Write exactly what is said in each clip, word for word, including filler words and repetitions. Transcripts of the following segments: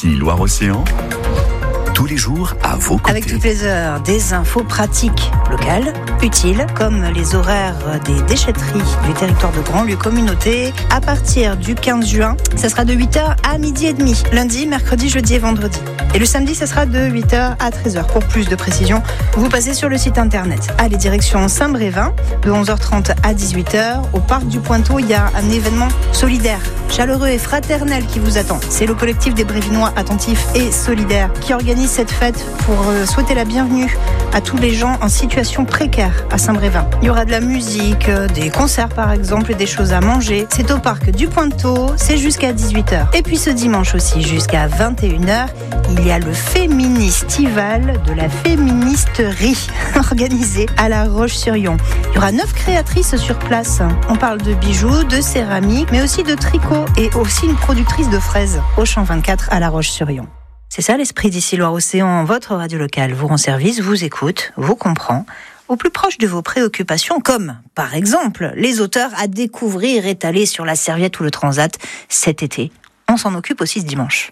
Ici Loire-Océan, tous les jours à vos côtés. Avec toutes les heures, des infos pratiques locales, utiles, comme les horaires des déchetteries du territoire de Grandlieu Communauté. À partir du quinze juin, ça sera de huit heures à midi et demi. Lundi, mercredi, jeudi et vendredi. Et le samedi, ça sera de huit heures à treize heures. Pour plus de précision, vous passez sur le site internet. Allez, direction Saint-Brévin, de onze heures trente à dix-huit heures. Au parc du Pointeau, il y a un événement solidaire, chaleureux et fraternel qui vous attend. C'est le collectif des Brévinois attentifs et solidaires qui organise cette fête pour souhaiter la bienvenue à tous les gens en situation précaire à Saint-Brévin. Il y aura de la musique, des concerts par exemple, et des choses à manger. C'est au parc du Pointeau, c'est jusqu'à dix-huit heures. Et puis ce dimanche aussi, jusqu'à vingt et une heures, il y a le Féministival de la féministerie organisé à La Roche-sur-Yon. Il y aura neuf créatrices sur place. On parle de bijoux, de céramique, mais aussi de tricot et aussi une productrice de fraises au Champ vingt-quatre à La Roche-sur-Yon. C'est ça l'esprit d'Ici Loire-Océan, votre radio locale vous rend service, vous écoute, vous comprend, au plus proche de vos préoccupations, comme, par exemple, les auteurs à découvrir étalés sur la serviette ou le transat cet été. On s'en occupe aussi ce dimanche.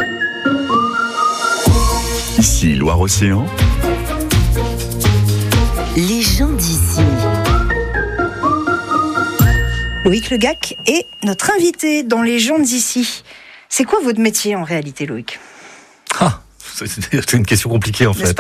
Ici Loire-Océan, les gens d'ici. Loïc Legac est notre invité dans Les gens d'ici. C'est quoi votre métier en réalité, Loïc ? Ah, c'est une question compliquée en fait. N'est-ce pas ?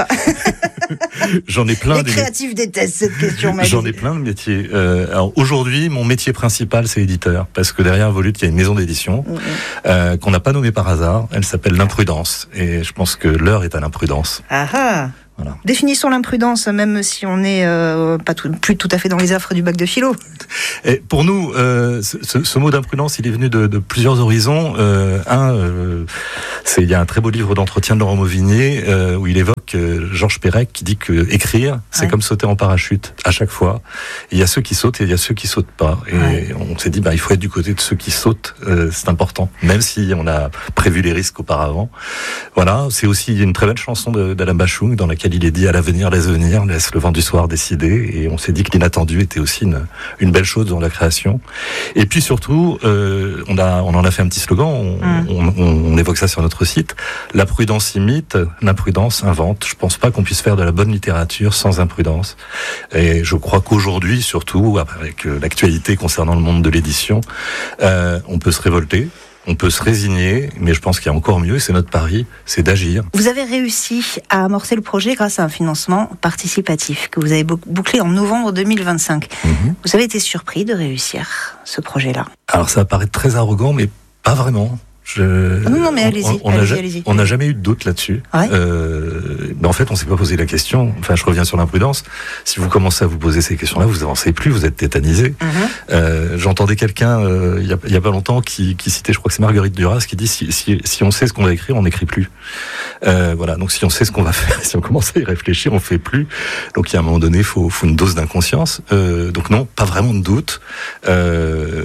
J'en ai plein. Les des créatifs détestent cette question. Mali. J'en ai plein de métiers. Euh, alors aujourd'hui, mon métier principal, c'est éditeur, parce que derrière Volute, il y a une maison d'édition mmh. euh, qu'on n'a pas nommée par hasard. Elle s'appelle l'Imprudence, et je pense que l'heure est à l'imprudence. Ah ah. Voilà. Définissons l'imprudence, même si on n'est euh, pas tout, plus tout à fait dans les affres du bac de philo. Et pour nous, euh, ce, ce mot d'imprudence, il est venu de, de plusieurs horizons. Euh, un, euh, c'est il y a un très beau livre d'entretien de Laurent Mauvigné euh, où il évoque euh, Georges Perec qui dit que écrire, c'est ouais. comme sauter en parachute à chaque fois. Et il y a ceux qui sautent et il y a ceux qui sautent pas. Et ouais. on s'est dit, bah il faut être du côté de ceux qui sautent. Euh, c'est important, même si on a prévu les risques auparavant. Voilà, c'est aussi une très belle chanson de, d'Alain Bachung dans laquelle il est dit à l'avenir, laisse venir, laisse le vent du soir décider. Et on s'est dit que l'inattendu était aussi une, une belle chose dans la création. Et puis surtout, euh, on a, on en a fait un petit slogan. On, mmh. on, on, on évoque ça sur notre site. La prudence imite, l'imprudence invente. Je pense pas qu'on puisse faire de la bonne littérature sans imprudence. Et je crois qu'aujourd'hui, surtout avec l'actualité concernant le monde de l'édition, euh, on peut se révolter. On peut se résigner, mais je pense qu'il y a encore mieux, c'est notre pari, c'est d'agir. Vous avez réussi à amorcer le projet grâce à un financement participatif que vous avez bouclé en novembre deux mille vingt-cinq. Mmh. Vous avez été surpris de réussir ce projet-là ? Alors ça paraît très arrogant, mais pas vraiment. Je... Non, non, mais allez-y. On allez-y, n'a allez-y. on jamais eu de doute là-dessus. Ouais. Euh, ben en fait, on s'est pas posé la question. Enfin, je reviens sur l'imprudence. Si vous commencez à vous poser ces questions-là, vous avancez plus, vous êtes tétanisé. Mm-hmm. Euh, j'entendais quelqu'un euh, il y a, il y a pas longtemps qui, qui citait, je crois que c'est Marguerite Duras, qui dit si, si, si on sait ce qu'on va écrire, on n'écrit plus. Euh, voilà. Donc, si on sait ce qu'on va faire, si on commence à y réfléchir, on fait plus. Donc, il y a un moment donné, faut, faut une dose d'inconscience. Euh, donc non, pas vraiment de doute. Euh,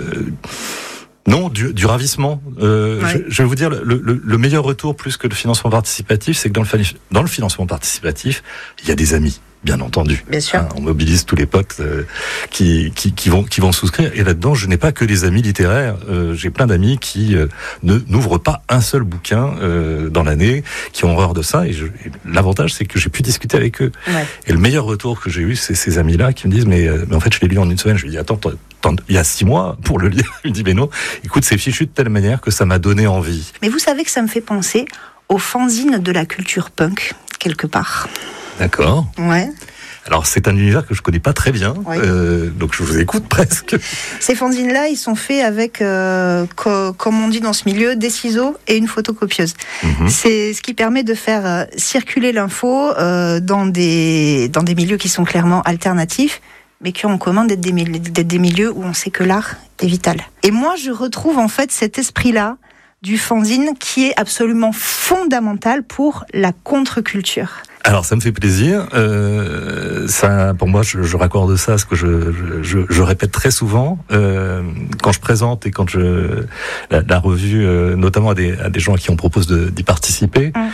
Non, du, du ravissement. Euh, ouais. je, je vais vous dire, le, le, le meilleur retour, plus que le financement participatif, c'est que dans le, dans le financement participatif, il y a des amis, bien entendu. Bien sûr. Hein, on mobilise tous les potes euh, qui, qui, qui, vont, qui vont souscrire. Et là-dedans, je n'ai pas que des amis littéraires. Euh, j'ai plein d'amis qui euh, ne, n'ouvrent pas un seul bouquin euh, dans l'année, qui ont horreur de ça. Et, je, et l'avantage, c'est que j'ai pu discuter avec eux. Ouais. Et le meilleur retour que j'ai eu, c'est ces amis-là qui me disent, mais, euh, mais en fait, je l'ai lu en une semaine. Je lui dis, attends, il y a six mois pour le lire. Il me dit, mais non, écoute, c'est fichu de telle manière que ça m'a donné envie. Mais vous savez que ça me fait penser aux fanzines de la culture punk, quelque part. D'accord. Ouais. Alors, c'est un univers que je connais pas très bien, oui. euh, donc je vous écoute presque. Ces fanzines-là, ils sont faits avec, euh, co- comme on dit dans ce milieu, des ciseaux et une photocopieuse. Mm-hmm. C'est ce qui permet de faire euh, circuler l'info euh, dans des, dans des milieux qui sont clairement alternatifs, mais qui ont en commun d'être des, d'être des milieux où on sait que l'art est vital. Et moi, je retrouve en fait cet esprit-là du fanzine qui est absolument fondamental pour la contre-culture. Alors ça me fait plaisir. Euh, ça, pour moi, je, je raccorde ça à ce que je, je, je répète très souvent euh, quand je présente et quand je la, la revue, euh, notamment à des, à des gens à qui on propose de, d'y participer. Mmh.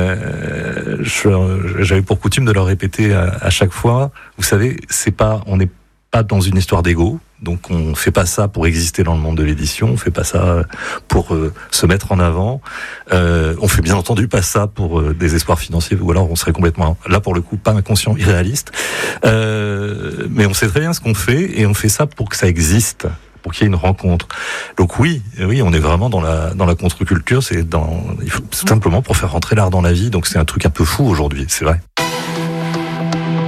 Euh, je, j'avais pour coutume de leur répéter à, à chaque fois. Vous savez, c'est pas, on n'est pas dans une histoire d'ego. Donc on fait pas ça pour exister dans le monde de l'édition, on fait pas ça pour euh, se mettre en avant. Euh, on fait bien entendu pas ça pour euh, des espoirs financiers, ou alors on serait complètement, là pour le coup, pas inconscient, irréaliste. Euh, mais on sait très bien ce qu'on fait et on fait ça pour que ça existe, pour qu'il y ait une rencontre. Donc oui, oui, on est vraiment dans la dans la contre-culture. C'est dans, il faut tout simplement pour faire rentrer l'art dans la vie. Donc c'est un truc un peu fou aujourd'hui, c'est vrai.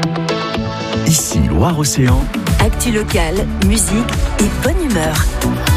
Ici Loire-Océan. Actu locale, musique et bonne humeur.